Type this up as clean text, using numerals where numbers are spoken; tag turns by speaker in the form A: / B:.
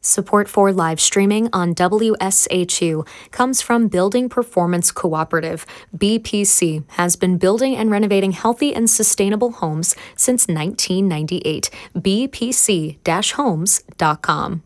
A: Support for live streaming on WSHU comes from Building Performance Cooperative. BPC has been building and renovating healthy and sustainable homes since 1998. bpc-homes.com.